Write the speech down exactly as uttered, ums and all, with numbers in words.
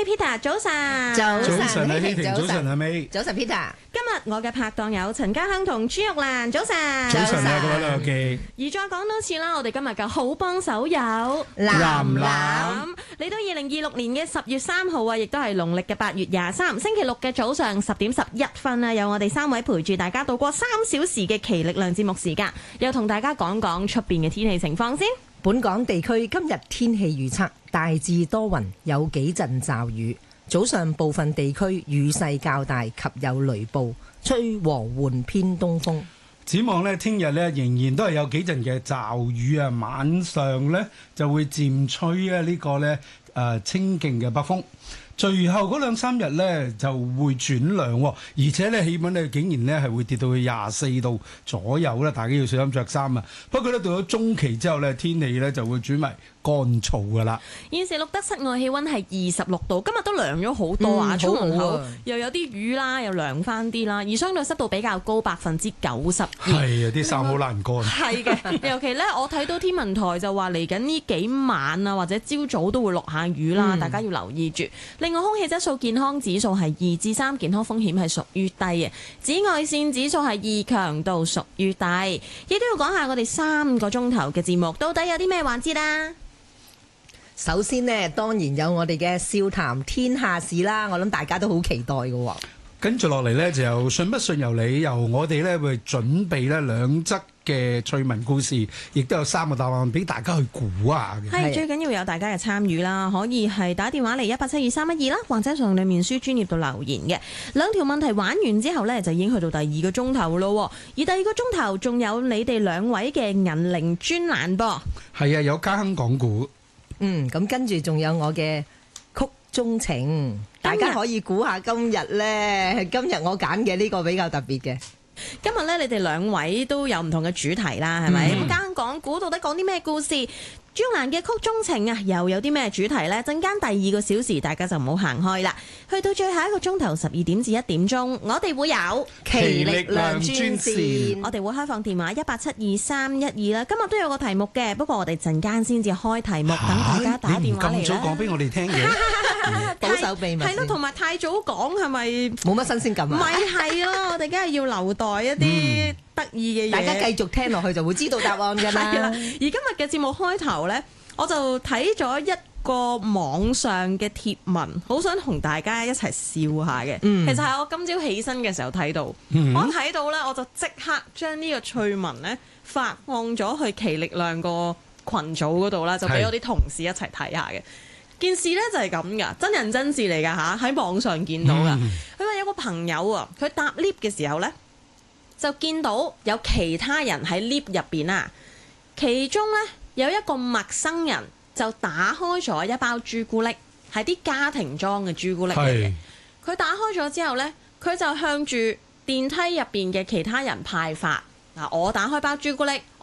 Peter， 早晨。 早晨， 早晨啊，希婷，早晨阿 May， 早晨 Peter。 今日我嘅拍檔有陳家香同朱玉蘭，早晨。 早晨啊，各位老友記。 而再講多次啦，我哋今日嘅好幫手有藍藍。 嚟到二零二六年嘅十月三號啊，亦都係農曆嘅八月廿三，星期六嘅早上十點十一分啊，有我哋三位陪住大家度過三小時嘅奇力量節目時間，又同大家講講出邊嘅天氣情況先。 本港地區今日天氣預測大致多雲，有幾陣驟雨，早上部分地區雨勢較大及有雷暴，吹和緩偏東風。 展望呢，聽日呢仍然都係有幾陣嘅驟雨啊，晚上呢就會漸吹啊呢個呢誒、呃、清勁嘅北風。最後嗰兩三日呢就會轉涼，而且呢氣溫呢竟然呢係會跌到去廿四度左右啦，大家要小心着衫啊！不過呢，到咗中期之後呢，天氣呢就會轉為乾燥噶啦。 現時錄得室外氣溫係二十六度，今日都涼咗好多啊！出門口又有啲雨啦，又涼翻啲啦，而相對濕度比較高，百分之九十二。 係啊，啲衫好難乾。 係嘅，尤其呢，我睇到天文台就話嚟緊呢幾晚啊，或者朝早都會落下雨啦，嗯、大家要留意住。另外，空氣質素健康指數係二至三，健康風險係屬於低嘅。紫外線指數係二，強度屬於低。亦都要講下我哋三個鐘頭嘅節目，到底有啲咩環節啦？ 首先呢，當然有我哋嘅笑談天下事啦，我諗大家都好期待嘅。 跟住落嚟呢，就由信不信由你，由我哋呢會準備呢兩則嘅趣聞故事，亦都有三個答案俾大家去估下嘅。 係最緊要有大家嘅參與啦，可以係打電話嚟一八七二三一二啦，或者上裏面書專頁度留言嘅。兩條問題玩完之後呢，就已經去到第二個鐘頭咯。而第二個鐘頭仲有你哋兩位嘅銀鈴專欄噃。 係啊，有家鄉講古。 嗯，咁跟住仲有我嘅曲中情，大家可以估下今日呢，今日我揀嘅呢個比較特別嘅。 今日咧，你哋兩位都有唔同嘅主題啦，係咪？咁家鄉講古到底講啲咩故事？朱蘭嘅曲中情啊，又有啲咩主題呢？陣間第二個小時，大家就唔好行開啦。去到最後一個鐘頭，十二點至一點鐘，我哋會有奇力量專線， 我哋會開放電話一八七二三一二啦。今日都有個題目嘅，不過我哋陣間先至開題目，等大家打電話嚟啦。 咁早講俾我哋聽嘅， 保守秘密係咯，同埋太早講係咪冇乜新鮮感啊？ 咪係咯，我哋梗係要留待一啲。嗯得意嘅嘢， 大家繼續聽落去就會知道答案㗎啦。 而今日嘅節目開頭呢，我就睇咗一個網上嘅貼文，好想同大家一齊笑下嘅。嗯、其實係我今朝起身嘅時候睇到，嗯、我睇到呢，我就即刻將呢個趣聞呢發放咗去奇力量個群組嗰度啦，就俾我啲同事一齊睇下嘅。件事呢就係咁噶，真人真事嚟噶吓，喺網上見到噶。佢話、嗯、有個朋友啊，佢搭 lift 嘅時候呢，就見到有其他人喺 lift 入邊啊，其中呢，有一個陌生人就打開咗一包朱古力，係啲家庭裝嘅朱古力嚟嘅。佢是打開咗之後呢，佢就向住電梯入邊嘅其他人派發。嗱，我打開包朱古力，